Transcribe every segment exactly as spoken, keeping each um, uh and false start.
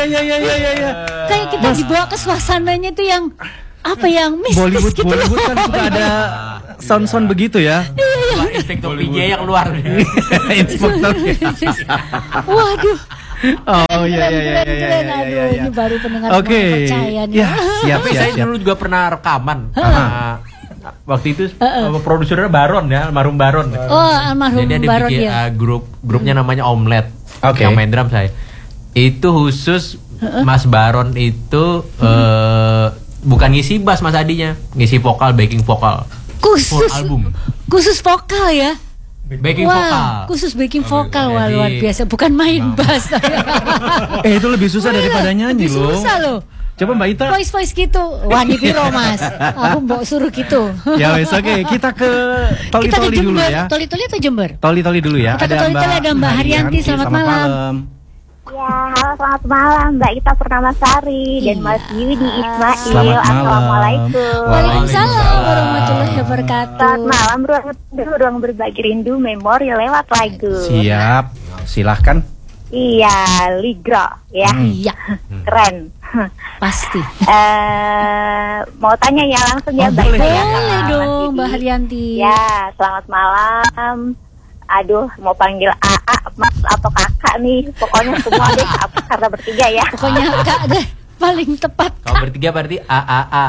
iya iya iya iya iya. Kayak kita Mas, dibawa ke suasananya tuh yang apa yang mistis Bollywood, gitu. Bollywood kan suka ada sound-sound begitu ya. Inspektor P J yang keluar. Inspektor. Waduh. Oh iya iya iya iya iya. Ini baru pendengar Oke. percaya nih. Ya, siap, Tapi siap, saya siap. dulu juga pernah rekaman. Uh, waktu itu uh, produsernya Baron ya, almarhum Baron. Oh, almarhum Jadi ada Baron bikin ya. uh, grup grupnya namanya Omelet. Oke. Yang main drum saya. Itu khusus Mas Baron itu uh, bukan ngisi bass Mas Adinya, ngisi vokal, backing vokal. Khusus full album. Khusus vokal ya. Backing Wah, vokal. khusus backing vokal. Oh, wah, luar biasa, bukan main bass. Eh itu lebih susah daripada nyanyi loh. Susah loh. Coba Mbak Ita. Voice voice gitu. Wah, ini piro Mas. Aku mau suruh gitu. Ya wes oke, okay. Kita ke Toli-Toli dulu ya. Toli-Toli atau Jember? Toli-Toli dulu ya. Kita ke Toli-Toli ada Mbak Haryanti, selamat, selamat malam. malam. Ya, halo selamat malam Mbak Ita Purnamasari dan Mas Yudi Ismail. Selamat malam. Assalamualaikum. Waalaikumsalam warahmatullahi wabarakatuh. Selamat malam, ruang, ruang berbagi rindu memori lewat lagu. Siap, silahkan. Iya, Ligro ya. Iya. Keren. Pasti. uh, mau tanya ya langsung ya oh, Mbak Ita ya. Boleh dong Mbak Haryanti. Ya, selamat malam. Aduh, mau panggil A A, Mas atau Kakak nih. Pokoknya semua deh, karena bertiga ya. Pokoknya Kak deh, paling tepat. Kalau bertiga berarti A A A.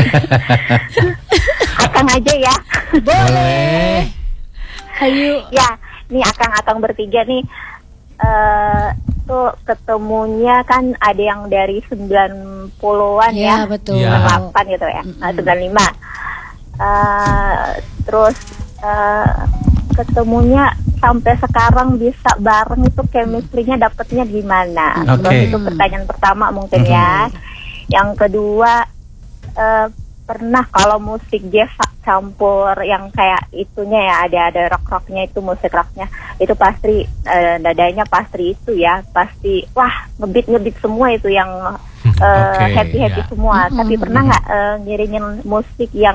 Akang aja ya. Boleh. Ayo. Ya, nih akang-akang bertiga nih. Uh, tuh ketemunya kan ada yang dari sembilan puluhan ya. Ya, betul. Ya. sembilan puluh delapan gitu ya. Mm-hmm. Nah, sembilan puluh lima. Uh, terus uh, ketemunya sampai sekarang bisa bareng itu chemistry-nya dapetnya gimana? Okay. Terus itu pertanyaan pertama mungkin mm-hmm. ya. Yang kedua uh, pernah kalau musik jazz campur yang kayak itunya ya, ada ada rock-rocknya itu, musik rocknya itu pasti uh, dadanya pasti itu ya, pasti wah ngebit ngebit semua itu yang uh, okay, happy happy yeah. semua. Mm-hmm. Tapi pernah nggak uh, ngiringin musik yang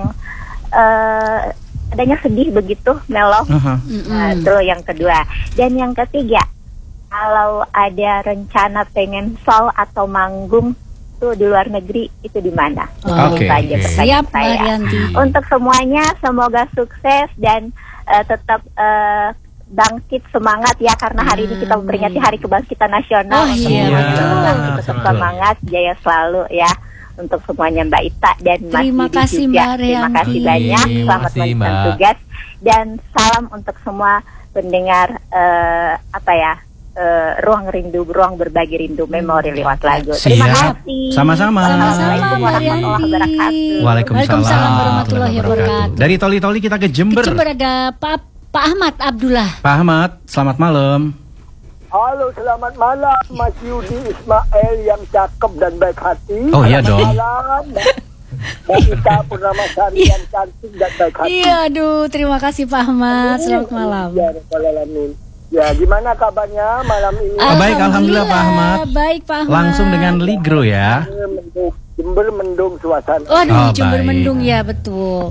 uh, adanya sedih begitu, mellow? Uh-huh. Nah, itu yang kedua. Dan yang ketiga, kalau ada rencana pengen show atau manggung tuh di luar negeri, itu di mana? Oke. Okay. Siap, Mbak Haryanti. Untuk semuanya, semoga sukses dan uh, tetap uh, bangkit semangat ya, karena hari ini kita memperingati Hari Kebangkitan Nasional. Oh iya, betul. Tetap semangat, jaya selalu ya. Untuk semuanya Mbak Ita dan Mas Terima Didi kasih, juga. Mbak Terima Haryanti. kasih banyak. Terima Selamat kasih, melanjutkan Mbak. tugas dan salam untuk semua pendengar uh, apa ya? Uh, ruang rindu, ruang berbagi rindu memori lewat lagu. Terima Siap. kasih. Sama-sama. Assalamualaikum warahmatullahi wabarakatuh. Waalaikumsalam warahmatullahi wabarakatuh. Dari Toli-Toli kita ke Jember. Di Jember ada Pak Pak Ahmad Abdullah. Pak Ahmad, selamat malam. Halo, selamat malam Mas Yudi Ismail yang cakep dan baik hati. Oh iya dong. Selamat malam Mbak Ita Purnamasari yang cantik dan baik hati. Iya, aduh, terima kasih Pak Ahmad. Selamat malam. Ya, Rabbal Alamin. Ya, gimana kabarnya malam ini? Ah, baik, alhamdulillah Pak Ahmad. Baik Pak Ahmad. Langsung dengan Ligro ya. Mendung, Jember mendung suasana. Waduh, Oh, Jember baik. mendung ya, betul.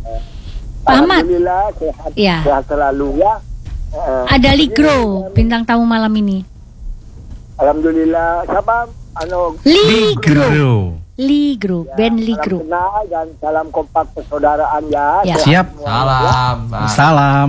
Pak Ahmad. Alhamdulillah sehat, Ya. sehat selalu ya. Uh, Ada Ligro, bintang tamu malam ini. Alhamdulillah. Siapa? Ano, Ligro. Ligro, band salam Ligro. kenal dan salam kompak persaudaraan ya. Ya. Sehat Siap. semua, Salam. Pak. Salam.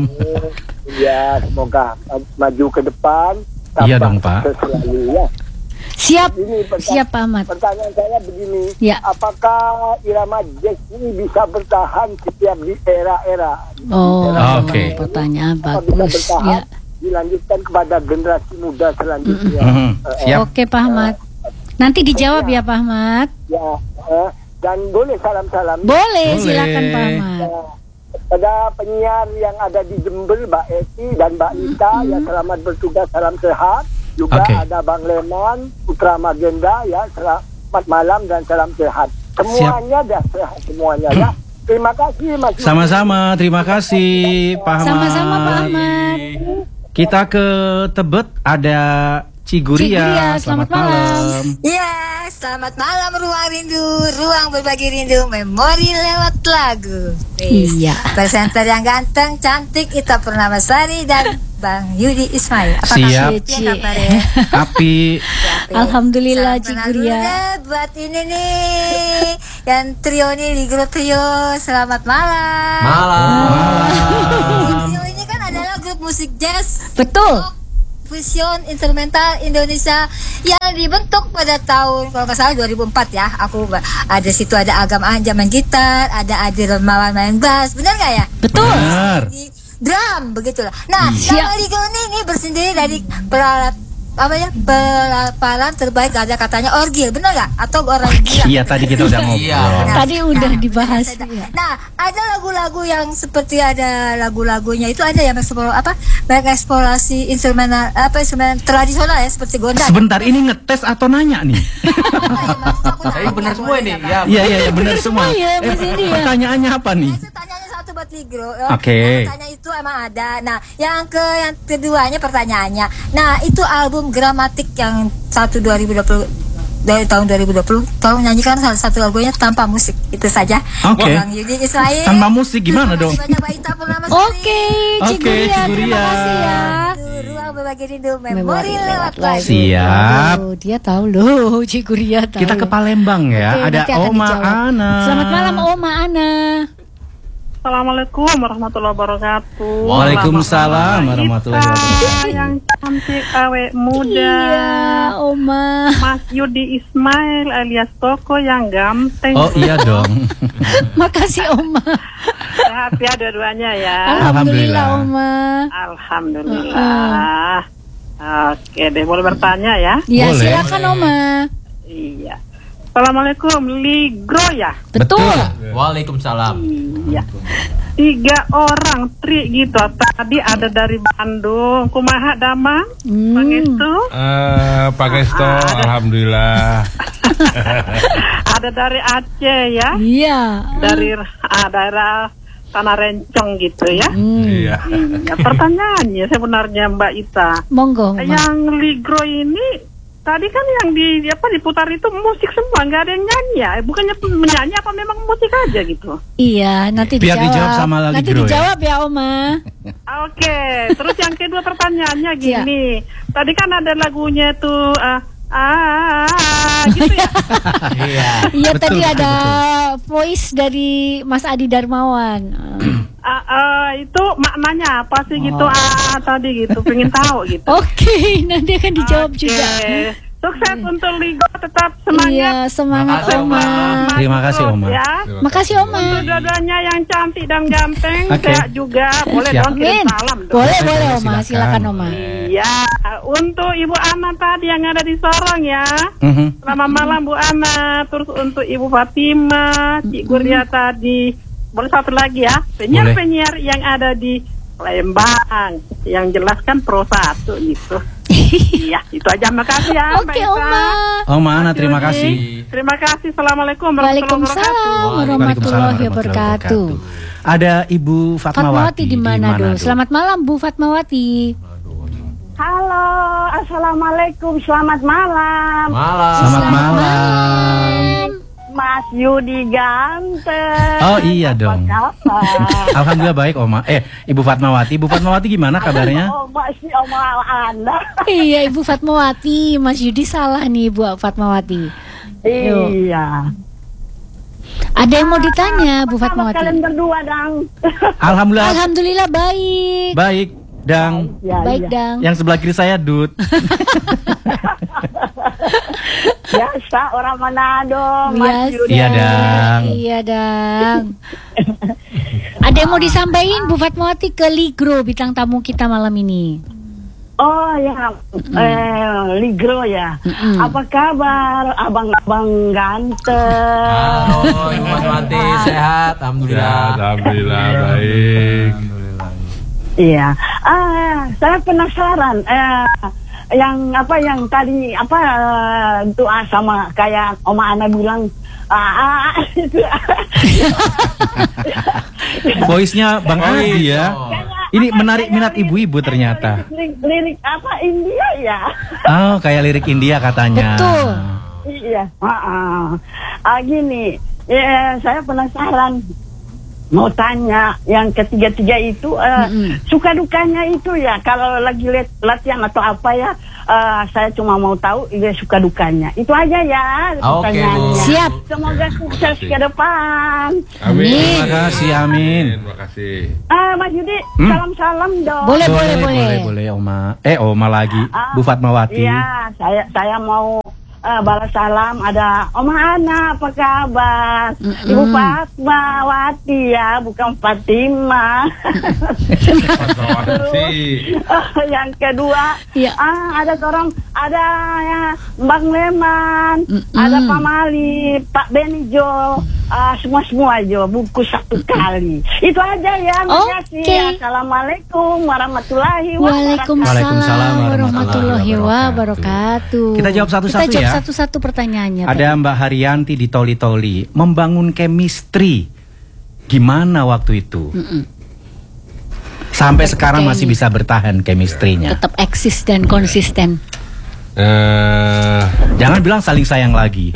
Ya, semoga maju ke depan. Iya tambah dong, Pak. sukses selalu ya. Siap. Ini pertanya- Siap Pak Ahmad. Pertanyaan saya begini, Ya. apakah irama jazz ini bisa bertahan setiap di era-era? Oh, Oke. pertanyaan Apa bisa bagus. bertahan, Ya. dilanjutkan kepada generasi muda selanjutnya? Mhm. Eh, Siap. Oke Pak Ahmad. Nanti dijawab ya Pak Ahmad. Ya, eh, dan boleh salam-salam Boleh, Boleh. silakan Pak Ahmad. ya, pada penyiar yang ada di Jember, Mbak Eti dan Mbak Ita, ya selamat bertugas, salam sehat. Juga Oke. ada Bang Leman, Putra Magenda, ya selamat malam dan salam sehat. Semuanya dah sehat semuanya ya. Terima kasih Mas. Sama-sama, terima kasih Pak Ahmad. Sama-sama Pak Ahmad. Kita ke Tebet ada Ciguria. Ciguria, selamat malam. Ya, selamat malam Ruang Rindu, ruang berbagi rindu, memori lewat lagu. Wis. Iya. Presenter yang ganteng, cantik, Ita Purnamasari dan Bang Yudi Ismail. Apa Siap. kabar? Kabarnya? Api. Alhamdulillah, Salam Cik kenal Guria. dulu deh buat ini nih, yang trio nih di grup trio. Selamat malam. Malam. Trio ini kan adalah grup musik jazz, Betul. rock, fusion instrumental Indonesia yang dibentuk pada tahun kalau nggak salah dua ribu empat ya. Aku ba- ada situ ada Agam Anja main gitar, ada Adi Remawan main bass, benar nggak ya? Betul. Benar. Di drum begitulah. Nah, Siap. nama Ligo ini, ini bersendiri dari peralat apa ya pelaparan terbaik ada katanya orgil, benar nggak? Atau orang gila? Iya, tadi kita udah ngobrol. Iya. Tadi udah Nah, dibahas. benar. Nah, ada lagu-lagu yang seperti ada lagu-lagunya itu ada yang eksplor apa mengeksplorasi instrumen apa instrumen tradisional ya seperti gondang. Sebentar, ini ngetes atau nanya nih? Tapi benar semua ini. Ya. Iya, iya, iya, benar semua. ya, Mas Eh, Indi ya. pertanyaannya apa nih? Itu tanyanya satu buat Ligro. Oke. Tanya itu emang ada. Nah, yang ke yang keduanya pertanyaannya. Nah, itu album Gramatik yang satu dua ribu dua puluh dari tahun dua ribu dua puluh. Tolong nyanyikan salah satu lagunya tanpa musik. Itu saja. Oke. Bang Yudi Israel. Tanpa musik gimana dong? Terima kasih banyak Mbak Ita Purnama Sari. Oke, Cik Oke, Guria, Cik terima Guria. kasih ya. Ruang berbagi rindu memori lewat lagu. Siap. Aduh, dia tahu loh, Cik Guria tahu. Kita ke Palembang ya. Oke, Ada nanti akan Oma dijawab. Ana. Selamat malam Oma Ana. Assalamualaikum warahmatullahi wabarakatuh. Waalaikumsalam warahmatullahi wabarakatuh. Yang cantik awet muda. Iya, Oma. Mas Yudi Ismail alias Toko yang ganteng. Oh iya dong. Makasih Oma. Sehat ya dua-duanya ya. Alhamdulillah Oma. Alhamdulillah. Oke deh, boleh bertanya ya? Ya, Boleh. silakan Oma. Iya. Assalamualaikum, Ligro ya? Betul. Waalaikumsalam. Iya. Tiga orang tri gitu. Tadi ada dari Bandung, Kumaha Damang, Hmm. Pangestu. Eh, Pak Gesto, alhamdulillah. Ada dari Aceh ya, Iya. dari ah, daerah Tanah Rencong gitu ya. Hmm. Iya. Ya, pertanyaannya sebenarnya Mbak Ita, Monggo. Oma. yang Ligro ini tadi kan yang di apa diputar itu musik semua, nggak ada yang nyanyi ya? Eh, bukannya menyanyi apa memang musik aja gitu? Iya, nanti Biar dijawab. dijawab sama Lali Nanti Gro ya. dijawab ya, Oma. Oke, terus yang kedua pertanyaannya Iya. gini, tadi kan ada lagunya tuh ah ah gitu ya. Iya. Iya, Betul, tadi betul, ada voice dari Mas Adi Darmawan. Ah, ah, itu maknanya apa sih gitu Oh. ah tadi gitu, pengen tahu gitu. Oke, nanti akan dijawab Oke. juga. Sukses untuk Ligo, tetap semangat. Iya, semangat Makasih, Oma. Oma. Terima kasih, Terus, Oma. Ya. Makasih Oma. Untuk dua-duanya yang cantik dan ganteng, Oke. sehat juga. Boleh Siap. dong kirim Amin. salam dong. Boleh, boleh Oma. Silakan. Silakan Oma. Iya, untuk Ibu Ana tadi yang ada di Sorong ya. Mhm. Selamat malam Bu Ana. Terus untuk Ibu Fatima, Cik Guria tadi. Boleh satu lagi ya. Penyiar-penyiar yang ada di Lembang, yang jelaskan pro satu gitu. Iya, itu aja. Makasih ya Mbak Oke Ita. Oma. Oma Ana, Mas terima Yudi. kasih. Terima kasih. Assalamualaikum warahmatullahi wabarakatuh. Waalaikumsalam Waalaikumsalam warahmatullahi wabarakatuh. Ada Ibu Fatmawati, Fatmawati di Manado. Manado. Selamat malam Bu Fatmawati. Halo, assalamualaikum, selamat malam, Malam. Selamat malam. Mas Yudi ganteng. Oh iya dong. Apa kabar? Alhamdulillah baik Oma. Eh, Ibu Fatmawati. Ibu Fatmawati gimana kabarnya? Oh, masih Oma Anda. Iya Ibu Fatmawati. Mas Yudi salah nih Bu Fatmawati. Iya. Ada yang mau ditanya Bu Apa kabar Fatmawati? kalian berdua, Dang? Alhamdulillah Alhamdulillah baik. baik. Dang, Ya, Baik iya. Dang. yang sebelah kiri saya Dut. Biasa orang Manado, Mas Biasa. Yudi. Iya, Dang. Iya Dang. Ada yang mau disampaikan Bu Fatmawati ke Ligro bintang tamu kita malam ini? Oh ya, eh, Ligro ya. Mm-mm. Apa kabar, abang-abang ganteng? Halo, Ibu Fatmawati, sehat. Ya, Alhamdulillah. alhamdulillah baik. Iya, ah, saya penasaran. Eh, yang apa yang tadi apa eh, doa sama kayak Oma Ana bilang. Ah, ah, itu. Voice-nya Bang Oh, Adi iya. ya. Ini menarik minat ibu-ibu ternyata. Lirik, lirik apa India ya? Oh, kayak lirik India katanya. Betul. Iya. Ah, ah. Ah, gini, ya, saya penasaran. mau tanya yang ketiga-tiga itu uh, Mm-mm. suka dukanya itu ya kalau lagi let, latihan atau apa ya, uh, saya cuma mau tahu ya, suka dukanya itu aja ya Oke, pertanyaannya. Bu. Siap. Semoga sukses ke depan. Amin. Terima kasih, amin. Terima kasih. Ah, Mas Yudi, Hmm? salam-salam dong. Boleh, boleh, boleh. boleh, boleh, Oma. Eh, Oma lagi, Ah, Bu Fatmawati. Iya, saya saya mau uh, balas salam. Ada Oma Ana, apa kabar? Mm-mm. Ibu Fatmawati ya, bukan Fatima. Fatmawati. Yang kedua, Iya. ah, ada orang, ada ya, Bang Leman, Mm-mm. ada Pak Mali, Pak Benijo, ah, semua-semua aja, buku satu kali. Itu aja ya, makasih. Oke. Assalamualaikum warahmatullahi wabarakatuh. Waalaikumsalam Waalaikumsalam warahmatullahi warahmatullahi wabarakatuh. Kita jawab satu-satu Kita jawab ya. satu-satu pertanyaannya. Ada Mbak Haryanti di Toli-Toli. Membangun chemistry gimana waktu itu? Mm-mm. Sampai Tetap sekarang kayak masih ini. bisa bertahan chemistry-nya. Tetap eksis dan konsisten. Eh, Jangan bilang saling sayang lagi.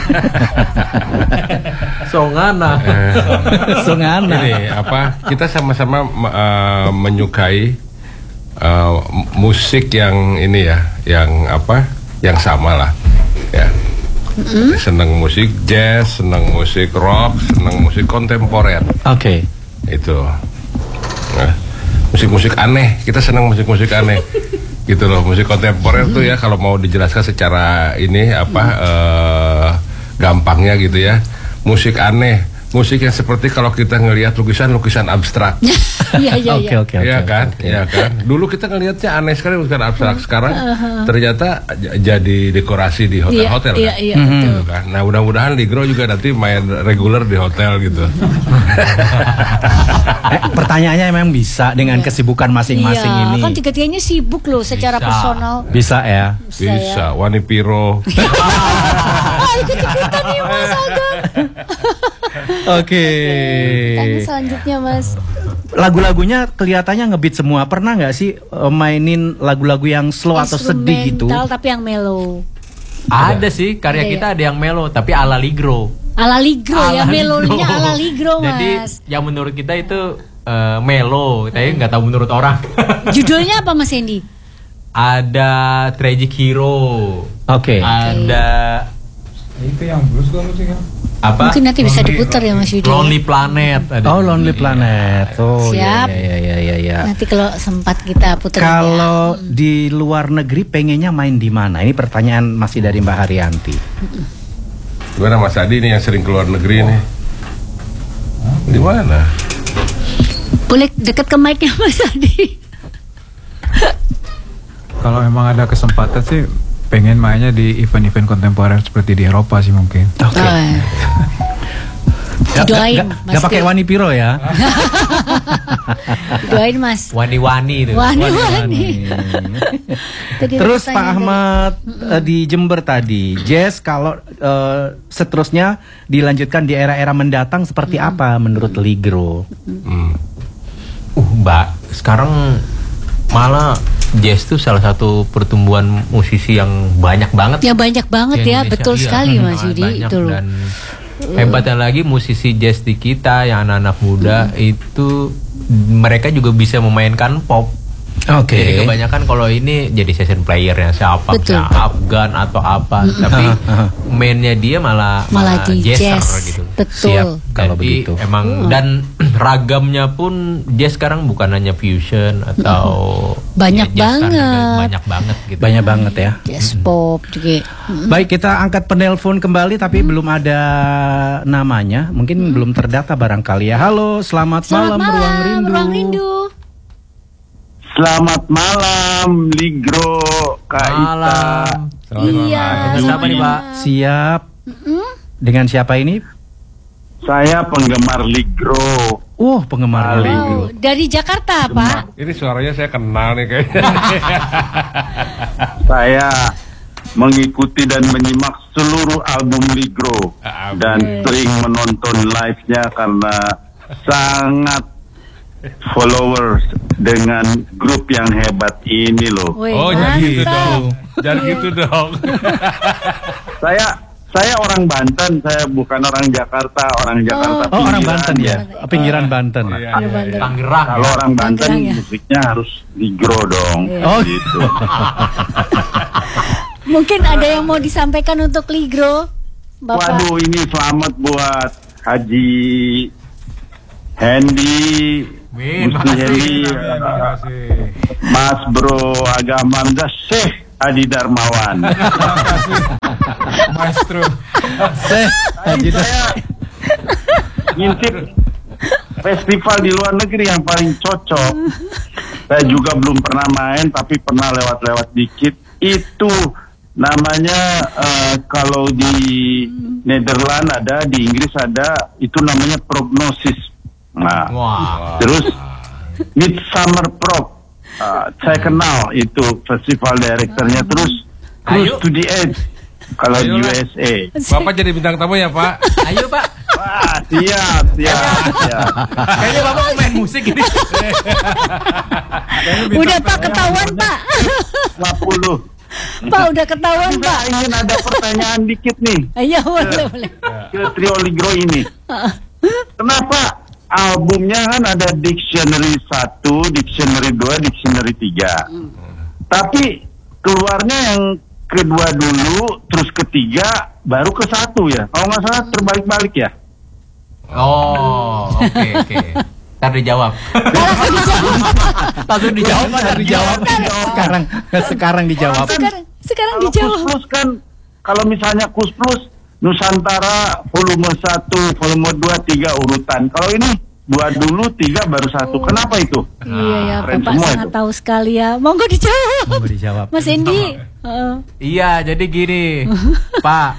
Songana. eh, Sungana. ini apa? Kita sama-sama eh, menyukai eh, m- musik yang ini ya, yang apa? Yang sama lah, ya. Senang musik jazz, senang musik rock, senang musik kontemporer. Oke. Itu nah, musik-musik aneh, kita senang musik-musik aneh gitu loh. Musik kontemporer tuh ya, kalau mau dijelaskan secara ini apa eh, gampangnya gitu ya, musik aneh, musik yang seperti kalau kita ngelihat lukisan-lukisan abstrak. Iya, iya, Oke, iya. oke, Iya oke. kan, oke. iya kan. Dulu kita ngelihatnya aneh sekali bukan abstrak. Sekarang ternyata j- jadi dekorasi di hotel-hotel Iya, kan. iya, Mhm. betul. Gitu kan. Nah, mudah-mudahan Ligro juga nanti main reguler di hotel gitu. Eh, pertanyaannya memang bisa dengan kesibukan masing-masing Iya, ini. kan tiga-tiganya sibuk loh secara Bisa. personal. Bisa ya. Bisa, Wani Piro. Ah, ikut-ikutan nih Mas Agam. Oke. Tanya selanjutnya Mas. Lagu-lagunya kelihatannya ngebeat semua. Pernah nggak sih eh, mainin lagu-lagu yang slow atau sedih gitu? Instrumental tapi yang mellow. Ada sih karya Ada kita ada yang melo tapi ala Ligro. Ala Ligro ya, Ala melodinya Ligro. ala Ligro Jadi Mas. yang menurut kita itu eh, melo, tapi nggak tahu menurut orang. Judulnya apa Mas Hendy? Ada Tragic Hero. Oke. Ada Itu yang blues kan musiknya. apa? Mungkin nanti bisa diputar ya Mas Yudi. Lonely Planet. Ada Oh, juga. Lonely Planet. Oh, Siap. ya ya ya ya. Nanti kalau sempat kita putar. Kalau di luar negeri pengennya main di mana? Ini pertanyaan masih dari Mbak Haryanti. Gimana Mas Adi nih yang sering keluar negeri nih? Di mana? Boleh dekat ke mic-nya Mas Adi. Kalau memang ada kesempatan sih pengen mainnya di event-event kontemporer seperti di Eropa sih mungkin. Oke. Oh, ya. Doain, Mas Gak pakai Adi. Wani Piro ya? Doain Mas. Wani-wani itu. Wani-wani. Tadi Terus Pak pertanyaan Ahmad eh, di Jember tadi, jazz kalau eh, seterusnya dilanjutkan di era-era mendatang seperti apa menurut Ligro? Hmm. Uh, Mbak, sekarang malah jazz tuh salah satu pertumbuhan musisi yang banyak banget. Ya banyak banget di ya, Indonesia. betul Iya, sekali hmm, Mas Yudi banyak. itu loh. Dan hebatnya lagi musisi jazz di kita yang anak-anak muda itu mereka juga bisa memainkan pop. Oke. Jadi kebanyakan kalau ini jadi session playernya siapa, Betul. misalnya Afgan atau apa, tapi mainnya dia malah Malah di jazzer jazz. gitu. Betul. Siap. Kalau Jadi begitu. emang dan ragamnya pun jazz sekarang bukan hanya fusion atau Banyak ya, jazz kan banget. juga banyak banget gitu. Banyak banget ya. Jazz pop juga. Baik, kita angkat penelpon kembali tapi belum ada namanya. Mungkin belum terdata barangkali ya. Halo, selamat, Selamat malam, malam, Ruang Rindu. Ruang Rindu. Selamat malam, Ligro, Kak Ita. Malam. Iya. Dengan siapa nih, Pak? Siap. Dengan siapa ini? Saya penggemar Ligro. Oh, penggemar Paling. Ligro. Oh, dari Jakarta Pak. Ini suaranya saya kenal nih kayaknya. Saya mengikuti dan menyimak seluruh album Ligro dan sering menonton live-nya karena sangat followers dengan grup yang hebat ini loh. Wih, Oh, jadi gitu mantap. dong. Jadi gitu dong. Saya saya orang Banten, saya bukan orang Jakarta, orang Jakarta Oh, orang pinggiran, Banten ya. Pinggiran Banten. Iya, Iya, Banten. Tangerang. Kalau orang Banten Tangerang ya? musiknya harus ligro dong. Iya. Oh. Gitu. Mungkin ada yang mau disampaikan untuk Ligro, Bapak. Waduh, ini selamat buat Haji Hendy, Min, Gusti makasih. Hendy, Terima kasih. Mas Bro Agama Hamzah, Syekh Adi Darmawan. Maestro. Seh, Tadi saya ngintip festival di luar negeri yang paling cocok. Saya juga belum pernah main, tapi pernah lewat-lewat dikit. Itu namanya eh, kalau di Nederland ada, di Inggris ada, itu namanya Prognosis. Nah, Wah. terus Midsummer Prog. Ah, saya kenal itu festival direkturnya. Terus Cruise Ayo. to the Edge kalau di Ayo. U S A. Bapak jadi bintang tamu ya, Pak? Ayo Pak. Wah, siap, siap, siap. Kayaknya Bapak mau main musik ini. Udah Pak ketahuan Pak. lima puluh. Pak udah ketahuan Saya Pak. ingin ada pertanyaan dikit nih Iya boleh boleh. ke Trio Ligro ini. Kenapa albumnya kan ada Dictionary satu, Dictionary dua, Dictionary tiga. Tapi keluarnya yang kedua dulu, terus ketiga, baru ke satu ya. Kalau nggak salah terbalik-balik ya. Oh, oke oke. Ntar dijawab. Langsung dijawab, Baru ntar dijawab. dijawab. Sekarang sekarang dijawab. Sekarang sekarang Kalau dijawab. Kus Plus kan, kalau misalnya Kus Plus Nusantara volume satu, volume dua, tiga urutan. Kalau ini dua dulu, tiga baru satu. Kenapa itu? Iya ya, keren Bapak semua sangat itu. tahu sekali ya. Monggo dijawab. Mau dijawab. Mas Endi. Heeh. Iya, jadi gini, Pak.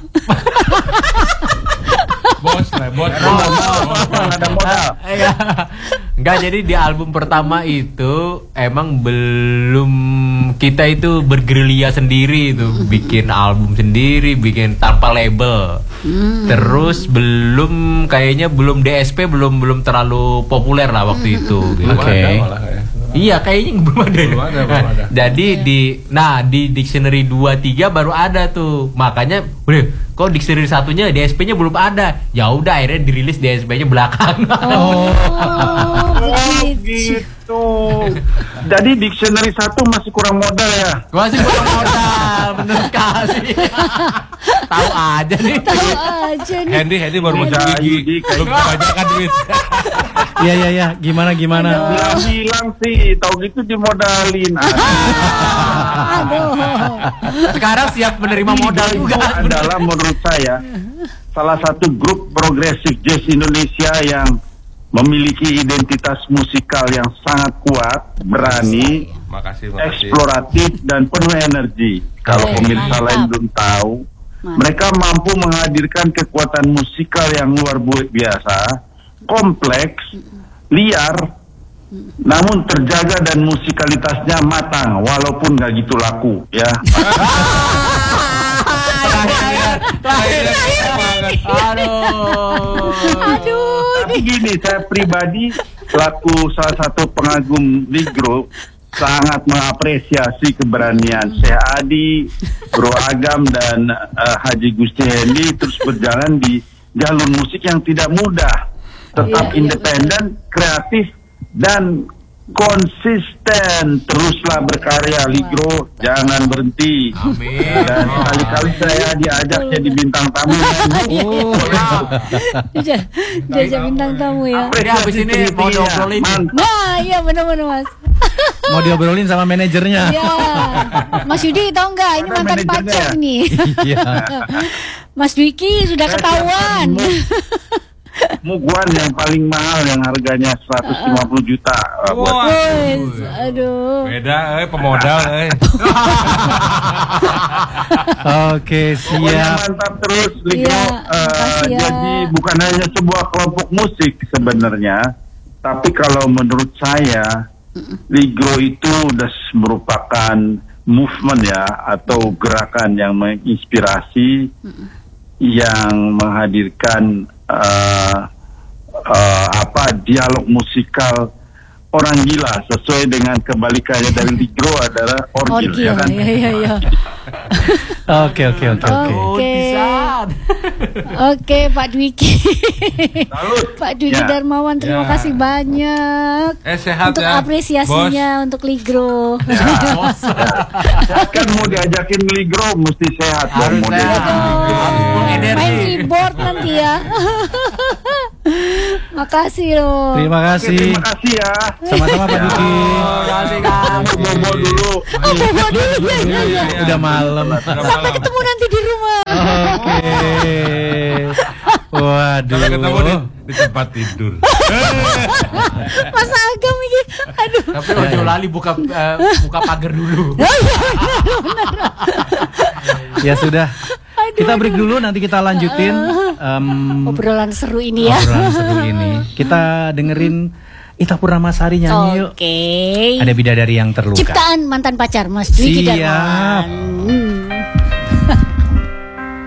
Bos lah, bos. Ada modal. Iya. Enggak, jadi di album pertama itu emang belum kita itu bergerilya sendiri itu, bikin album sendiri, bikin tanpa label. Terus belum kayaknya belum D S P belum belum terlalu populer lah waktu itu. Gitu. Oke. Ada malah ya. Iya, kayaknya belum ada. Belum ada, belum ada. Jadi di nah di dictionary dua tiga baru ada tuh. Makanya, udah kok dictionary satunya D S P-nya belum ada. Ya udah akhirnya dirilis D S P-nya belakangan. Oh, Oh begitu. gitu. Jadi dictionary satu masih kurang modal ya. Masih kurang modal, bener sekali. Tahu aja nih. Tahu aja nih. Hendy, Hendy baru masuk Udah, gigi. Yudi, kayak Belum kebanyakan duit. Iya iya iya, gimana gimana? bilang-bilang sih, tahu gitu dimodalin. Aduh. Sekarang siap menerima modal Itu juga. adalah menurut saya salah satu grup progresif jazz Indonesia yang memiliki identitas musikal yang sangat kuat, berani, Makasih, makasih. eksploratif dan penuh energi. Kalau Oke, pemirsa mantap. lain belum tahu, Mantap. mereka mampu menghadirkan kekuatan musikal yang luar biasa, kompleks, liar, namun terjaga dan musikalitasnya matang, walaupun nggak gitu laku, ya. Aduh. Aduh. Tapi gini, saya pribadi selaku salah satu pengagum Ligro sangat mengapresiasi keberanian Syekh Adi, Bro Agam dan eh, Haji Gusti Hendy terus berjalan di jalur musik yang tidak mudah, tetap Iya, iya, independen, kreatif dan konsisten. Teruslah berkarya Ligro, jangan berhenti. Amin. Dan sekali-kali saya diajak jadi bintang tamu. Oh. Jajah jajah bintang tamu ya. Ini habis ini mau diobrolin. Mantap. Nah, iya benar-benar Mas. Mau diobrolin sama manajernya. Iya. Mas Yudi tahu nggak ini Ada mantan manajernya pacar ya? nih. Iya. Mas Dwiki sudah ketahuan. Muguan yang paling mahal yang harganya seratus lima puluh juta uh, buat Wah. Wes, aduh. Beda, eh pemodal, eh. Oke, Pokoknya siap. mantap terus Ligro. Iya, Eh, makasih ya. Jadi bukan hanya sebuah kelompok musik sebenarnya, tapi kalau menurut saya Ligro itu udah merupakan movement ya atau gerakan yang menginspirasi, yang menghadirkan uh, uh, apa dialog musikal orang gila sesuai dengan kebalikannya dari Ligro adalah orgil, Orgil, ya kan? iya iya iya. Oke oke oke oke. Oke. Oke, Pak Dwiki. Pak Dwiki Ya. Darmawan, terima Ya. kasih banyak Eh, sehat untuk ya, apresiasinya untuk Ligro. Saya kan mau diajakin Ligro mesti sehat dong. Harus Mau sehat. diajakin Ligro. Harus full Main energi. keyboard nanti ya. Makasih loh. Terima Oke, kasih. terima kasih ya. Sama-sama Pak Dwiki. Kasih Kang. Bobo dulu. Oh, Bobo dulu ya, ya, ya. Udah malam. Sampai ketemu nanti di rumah. Oke. Waduh. Sampai ketemu di, di tempat tidur. Mas Agam ini. Aduh. Tapi ojo lali buka eh, buka pagar dulu. Ya sudah. Kita break dulu, nanti kita lanjutin um, Obrolan seru ini ya. obrolan seru ini. Kita dengerin Ita Purnamasari nyanyi yuk. Oke. Ada bidadari yang terluka. Ciptaan mantan pacar Mas Dwiki Siap. Darmawan.